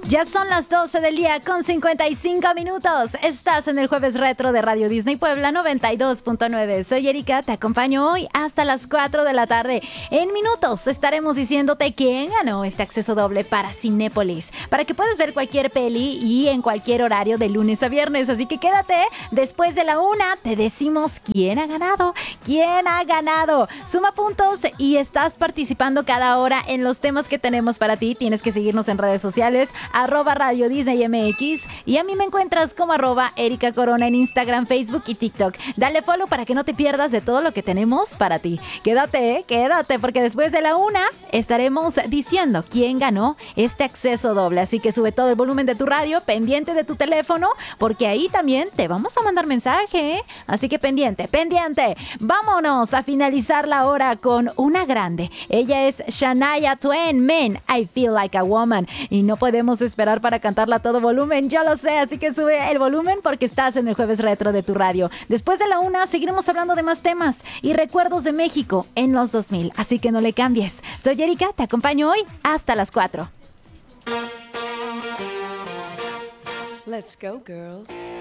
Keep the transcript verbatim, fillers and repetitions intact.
Ya son las doce del día con cincuenta y cinco minutos. Estás en el Jueves Retro de Radio Disney Puebla noventa y dos punto nueve. Soy Erika, te acompaño hoy hasta las cuatro de la tarde. En minutos estaremos diciéndote quién ganó este acceso doble para Cinépolis, para que puedas ver cualquier peli y en cualquier horario de lunes a viernes. Así que quédate, después de la una te decimos quién ha ganado, quién ha ganado. Suma puntos y estás participando cada hora en los temas que tenemos para ti. Tienes que seguirnos en redes sociales, arroba Radio Disney M X, y a mí me encuentras como arroba Erika Corona en Instagram, Facebook y TikTok. Dale follow para que no te pierdas de todo lo que tenemos para ti. Quédate, quédate, porque después de la una estaremos diciendo quién ganó este acceso doble. Así que sube todo el volumen de tu radio, pendiente de tu teléfono, porque ahí también te vamos a mandar mensaje, ¿eh? Así que pendiente, pendiente. Vámonos a finalizar la hora con una grande. Ella es Shania Twain, Man, I Feel Like a Woman. Y no podemos esperar para cantarla a todo volumen, yo lo sé, así que sube el volumen porque estás en el Jueves Retro de tu radio. Después de la una seguiremos hablando de más temas y recuerdos de México en los dos mil, así que no le cambies. Soy Erika, te acompaño hoy hasta las cuatro. Let's go, girls.